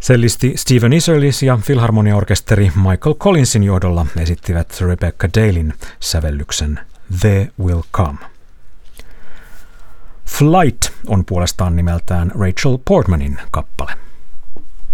Cellisti Stephen Isserlis ja filharmoniaorkesteri Michael Collinsin johdolla esittivät Rebecca Dalyn sävellyksen They Will Come. Flight on puolestaan nimeltään Rachel Portmanin kappale.